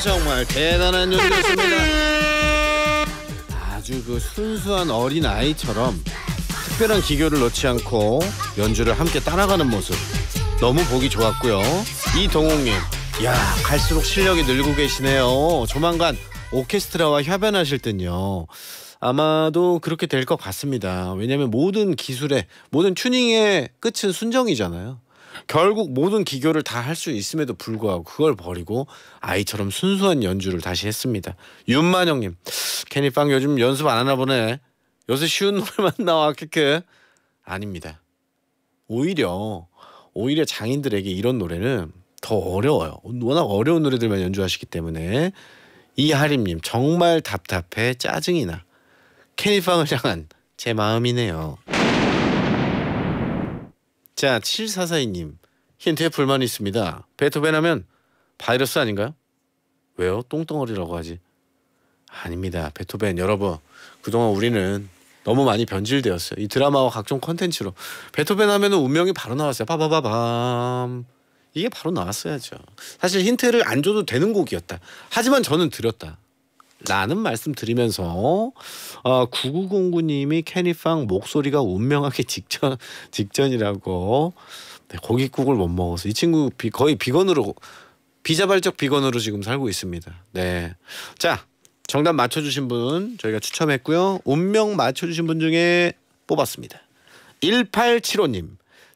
정말 대단한 연주였습니다. 아주 그 순수한 어린 아이처럼 특별한 기교를 넣지 않고 연주를 함께 따라가는 모습 너무 보기 좋았고요. 이동욱님, 야 갈수록 실력이 늘고 계시네요. 조만간 오케스트라와 협연하실 땐요 아마도 그렇게 될 것 같습니다. 왜냐하면 모든 기술의 모든 튜닝의 끝은 순정이잖아요. 결국 모든 기교를 다 할 수 있음에도 불구하고 그걸 버리고 아이처럼 순수한 연주를 다시 했습니다. 윤만영님, 케니팡 요즘 연습 안 하나 보네. 요새 쉬운 노래만 나와. 크크. 아닙니다. 오히려 장인들에게 이런 노래는 더 어려워요. 워낙 어려운 노래들만 연주하시기 때문에. 이하림님, 정말 답답해 짜증이 나. 케니팡을 향한 제 마음이네요. 자, 7442님, 힌트에 불만이 있습니다. 베토벤 하면 바이러스 아닌가요? 왜요? 똥덩어리라고 하지. 아닙니다. 베토벤 여러분, 그동안 우리는 너무 많이 변질되었어요. 이 드라마와 각종 콘텐츠로 베토벤 하면은 운명이 바로 나왔어요. 빠바바밤. 이게 바로 나왔어야죠. 사실 힌트를 안 줘도 되는 곡이었다. 하지만 저는 드렸다. 라는 말씀 드리면서 9909님이 케니팡 목소리가 운명하기 직전이라고. 네, 고깃국을 못 먹어서 이 친구 거의 비건으로 비자발적 비건으로 지금 살고 있습니다. 네, 자 정답 맞춰주신 분 저희가 추첨했고요. 운명 맞춰주신 분 중에 뽑았습니다. 1875님,